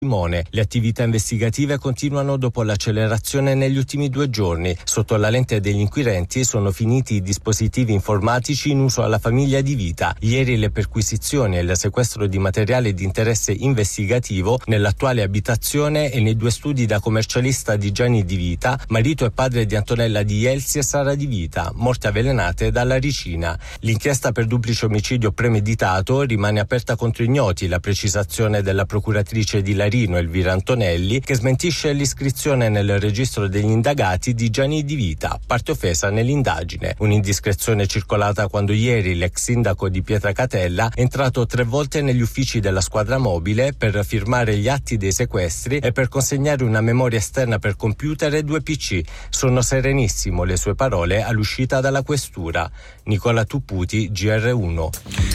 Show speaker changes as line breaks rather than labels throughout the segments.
Simone. Le attività investigative continuano dopo l'accelerazione negli ultimi 2 giorni. Sotto la lente degli inquirenti sono finiti i dispositivi informatici in uso alla famiglia Di Vita. Ieri le perquisizioni e il sequestro di materiale di interesse investigativo nell'attuale abitazione e nei 2 studi da commercialista di Gianni Di Vita, marito e padre di Antonella Di Elsi e Sara Di Vita, morte avvelenate dalla ricina. L'inchiesta per duplice omicidio premeditato rimane aperta contro ignoti. La precisazione della procuratrice di Elvira Antonelli, che smentisce l'iscrizione nel registro degli indagati di Gianni Di Vita, parte offesa nell'indagine. Un'indiscrezione circolata quando ieri l'ex sindaco di Pietracatella è entrato 3 volte negli uffici della squadra mobile per firmare gli atti dei sequestri e per consegnare una memoria esterna per computer e 2 PC. Sono serenissimo, le sue parole all'uscita dalla questura. Nicola Tupputi, GR1.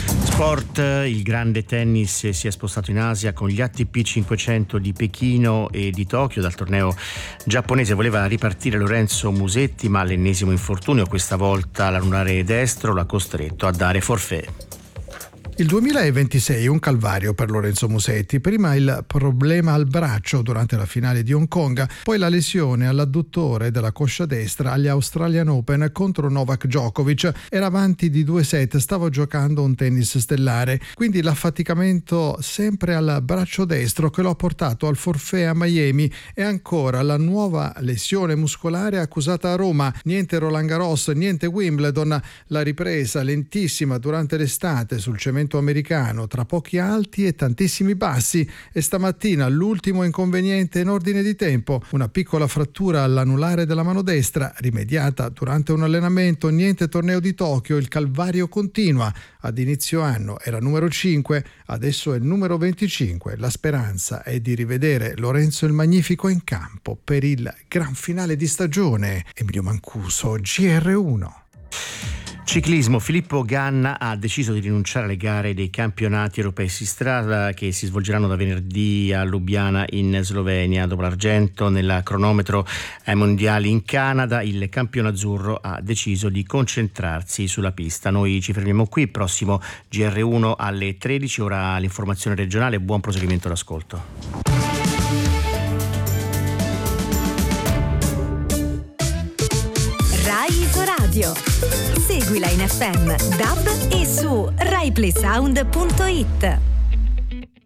Sport, il grande tennis si è spostato in Asia con gli ATP 500 di Pechino e di Tokyo. Dal torneo giapponese voleva ripartire Lorenzo Musetti, ma l'ennesimo infortunio, questa volta l'anulare destro, l'ha costretto a dare forfait.
Il 2026 è un calvario per Lorenzo Musetti. Prima il problema al braccio durante la finale di Hong Kong, poi la lesione all'adduttore della coscia destra agli Australian Open contro Novak Djokovic. Era avanti di 2 set, stava giocando un tennis stellare, quindi l'affaticamento sempre al braccio destro che lo ha portato al forfait a Miami, e ancora la nuova lesione muscolare accusata a Roma. Niente Roland Garros, niente Wimbledon, la ripresa lentissima durante l'estate sul cemento americano, tra pochi alti e tantissimi bassi, e stamattina l'ultimo inconveniente in ordine di tempo, una piccola frattura all'anulare della mano destra rimediata durante un allenamento. Niente torneo di Tokyo, il calvario continua. Ad inizio anno era numero 5, adesso è il numero 25. La speranza è di rivedere Lorenzo il Magnifico in campo per il gran finale di stagione. Emilio Mancuso, GR1.
Ciclismo, Filippo Ganna ha deciso di rinunciare alle gare dei campionati europei di strada che si svolgeranno da venerdì a Lubiana in Slovenia. Dopo l'argento nella cronometro ai mondiali in Canada, il campione azzurro ha deciso di concentrarsi sulla pista. Noi ci fermiamo qui, prossimo GR1 alle 13, ora l'informazione regionale. Buon proseguimento d'ascolto.
Rai Isoradio. Seguila in FM, DAB e su RaiPlaySound.it.